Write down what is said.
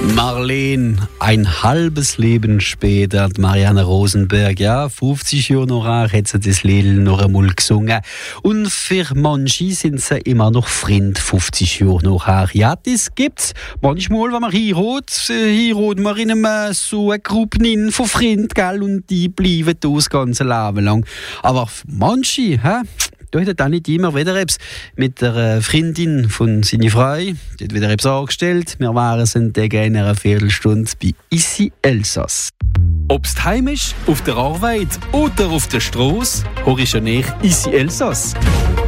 Marlene, ein halbes Leben später, die Marianne Rosenberg, ja, 50 Jahre nachher hat sie das Lied noch einmal gesungen. Und für manche sind sie immer noch Freund, 50 Jahre nachher. Ja, das gibt's. Manchmal, wenn man heiratet man in einem so eine Gruppe von Freunden, gell, und die bleiben das ganze Leben lang. Aber manche, da hat er dann nicht immer wieder etwas mit der Freundin von seiner Frau. Die hat wieder etwas angestellt. Wir waren es entdecken in einer Viertelstunde bei Isi Elsass. Ob's daheim ist, auf der Arbeit oder auf der Straße, hör ich ja nicht Isi Elsass.